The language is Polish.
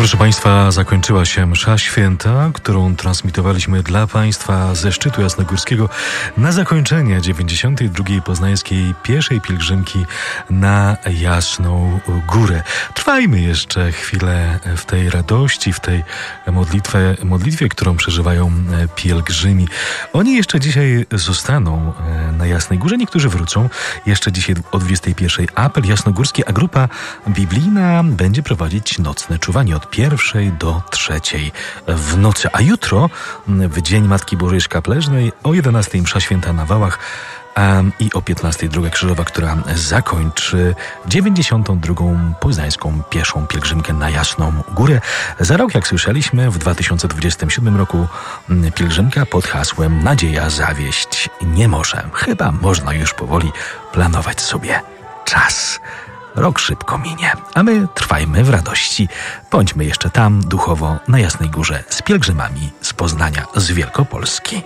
Proszę Państwa, zakończyła się msza święta, którą transmitowaliśmy dla Państwa ze szczytu jasnogórskiego na zakończenie 92. poznańskiej pieszej pielgrzymki na Jasną Górę. Trwajmy jeszcze chwilę w tej radości, w tej modlitwie, którą przeżywają pielgrzymi. Oni jeszcze dzisiaj zostaną na Jasnej Górze, niektórzy wrócą jeszcze dzisiaj o 21. Apel jasnogórski, a grupa biblijna będzie prowadzić nocne czuwanie od 1 do 3 w nocy. A jutro, w Dzień Matki Bożej Szkapleżnej, o 11 msza święta na Wałach i o 15 druga krzyżowa, która zakończy 92. poznańską pieszą pielgrzymkę na Jasną Górę. Za rok, jak słyszeliśmy, w 2027 roku pielgrzymka pod hasłem Nadzieja zawieść nie może. Chyba można już powoli planować sobie czas. Rok szybko minie, a my trwajmy w radości. Bądźmy jeszcze tam duchowo na Jasnej Górze z pielgrzymami z Poznania, z Wielkopolski.